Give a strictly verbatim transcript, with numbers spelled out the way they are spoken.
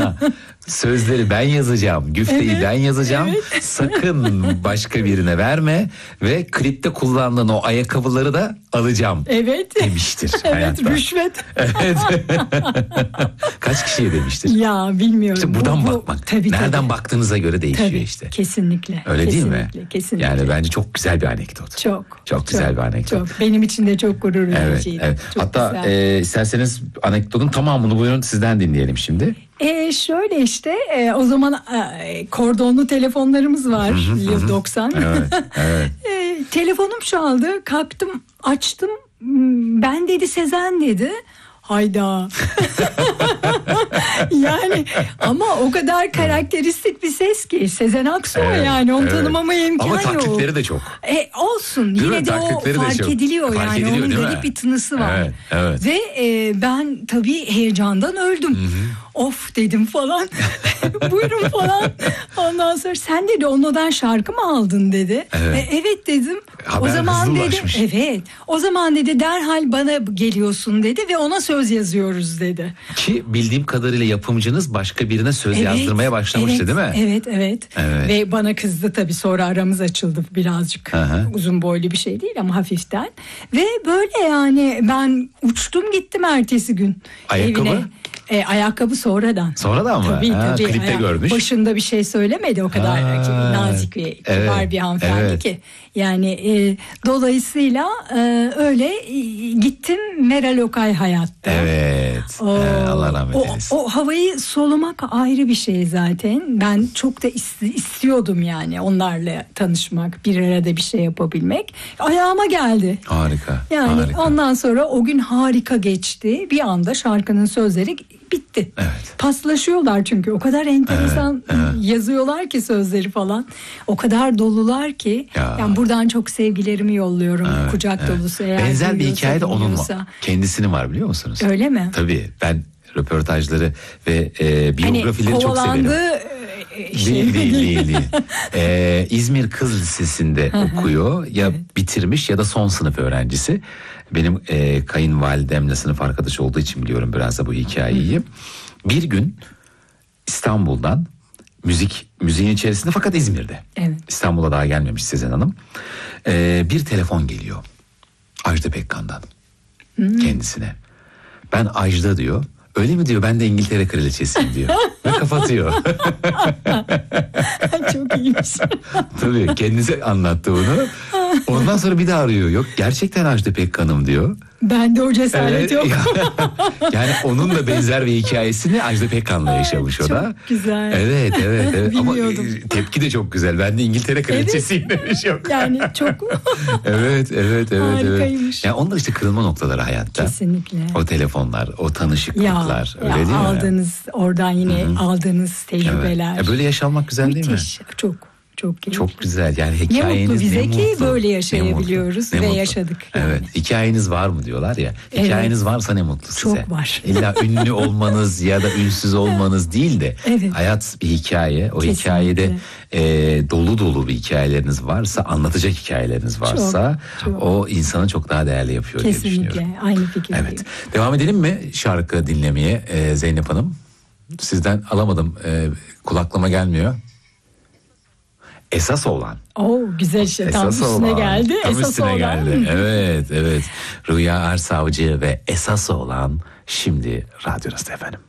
Ama sözleri ben yazacağım, güfteyi evet, ben yazacağım. Evet. Sakın başka birine verme ve klipte kullandığın o ayakkabıları da alacağım. Evet. Demiştir evet, hayatta. Rüşvet. Evet. Kaç kişiye demiştir? Ya bilmiyorum. İşte buradan bu, bu, bakmak. Tabii, Nereden tabii. baktığınıza göre değişiyor tabii, işte. Kesinlikle. Öyle kesinlikle, değil mi? Kesinlikle. Yani bence çok güzel bir anekdot. Çok. Çok güzel çok, bir anekdot. Çok. Benim için de çok gurur vericiydi. Evet, evet. Çok Hatta e, isterseniz anekdotun tamamını buyurun sizden dinleyelim şimdi. E şöyle işte e, o zaman e, kordonlu telefonlarımız var. Yıl doksan. Evet, evet. e, telefonum çaldı. Kalktım, açtım. Ben dedi Sezen dedi. Hayda. Yani ama o kadar karakteristik bir ses ki Sezen Aksu evet, yani onu evet. tanımamaya imkan yok. Ama taklitleri de çok. E, olsun değil yine de o fark de ediliyor fark yani ediliyor, onun garip bir tınısı var. Evet, evet. Ve e, ben tabii heyecandan öldüm. Hı-hı. Of dedim falan. Buyurun falan. Ondan sonra sen dedi ondan şarkı mı aldın dedi. Evet, e, evet dedim. Haber o zaman dedi ulaşmış. Evet. O zaman dedi derhal bana geliyorsun dedi ve ona söz yazıyoruz dedi. Ki bildiğim kadarıyla yapımcınız başka birine söz evet, yazdırmaya başlamıştı evet, değil mi? Evet, evet. Evet. Ve bana kızdı tabii sonra aramız açıldı birazcık. Hı-hı. Uzun boylu bir şey değil ama hafiften. Ve böyle yani ben uçtum gittim ertesi gün. Ayakkabı? Evine. E, ayakkabı sonradan. Sonradan mı? Tabii ha, tabii. Klipte Ayak, görmüş. Başında bir şey söylemedi o kadar ha, nazik ve kibar evet, bir hanımefendi evet. ki. Yani e, dolayısıyla e, öyle e, gittim Meral Okay hayatta. Evet. O, ee, Allah rahmet eylesin. O, o havayı solumak ayrı bir şey zaten. Ben çok da ist- istiyordum yani onlarla tanışmak, bir arada bir şey yapabilmek. Ayağıma geldi. Harika. Yani harika. ondan sonra o gün harika geçti. Bir anda şarkının sözleri bitti. Evet. Paslaşıyorlar çünkü o kadar enteresan evet, evet. yazıyorlar ki sözleri falan. O kadar dolular ki ya. Yani buradan çok sevgilerimi yolluyorum. Evet, Kucak evet. dolusu eğer benzer bir hikaye de onun var. Kendisinin var biliyor musunuz? Öyle mi? Tabii ben röportajları ve e, biyografileri hani çok severim. Şey değil değil değil. değil. ee, İzmir Kız Lisesi'nde okuyor. Ya evet. bitirmiş ya da son sınıf öğrencisi. Benim e, kayınvalidemle sınıf arkadaşı olduğu için biliyorum biraz da bu hikayeyi. Bir gün İstanbul'dan müzik müziğin içerisinde fakat İzmir'de. Evet. İstanbul'a daha gelmemiş Sezen Hanım. Ee, bir telefon geliyor. Ajda Pekkan'dan hmm. kendisine. Ben Ajda diyor. Öyle mi diyor? Ben de İngiltere kraliçesiyim diyor. Ve kapatıyor. Çok iyiymiş. Tabii kendisi anlattı bunu. Ondan sonra bir daha arıyor. Yok gerçekten Ajda Pekkan'ım diyor. Ben de o cesaret evet, yok. Yani onun da benzer bir hikayesini Ajda Pekkan'la yaşamış o da. Çok güzel. Evet evet. evet. Ama tepki de çok güzel. Ben de İngiltere kraliçesiyim evet. demiş yok. Yani çok. evet evet evet. Harikaymış. Evet. Yani onlar işte kırılma noktaları hayatta. Kesinlikle. O telefonlar, o tanışıklıklar. Ya, öyle ya değil mi? Aldığınız oradan yine Hı-hı. aldığınız tecrübeler. Evet. Ya böyle yaşanmak güzel Müthiş. değil mi? Çok. Çok keyifli. Çok güzel yani hikayeniz ne mutlu bize ne ki mutlu. böyle yaşayabiliyoruz ne ve mutlu. yaşadık. Yani. Evet hikayeniz var mı diyorlar ya. Hikayeniz evet. varsa ne mutlu size. Çok var. İlla ünlü olmanız ya da ünsüz olmanız değil de evet. hayat bir hikaye. O kesinlikle. Hikayede e, dolu dolu bir hikayeleriniz varsa anlatacak hikayeleriniz varsa çok, çok. O insanı çok daha değerli yapıyor kesinlikle. Diye düşünüyorum. Kesinlikle aynı fikirdeyim. Evet. Devam edelim mi şarkı dinlemeye e, Zeynep Hanım? Sizden alamadım e, kulaklama gelmiyor. Esas olan. Oo güzel şey. Tam esas üstüne olan. geldi. Tam esas üstüne olan. geldi. Evet, evet. Rüya Ersavcı ve esas olan şimdi radyonuzda efendim.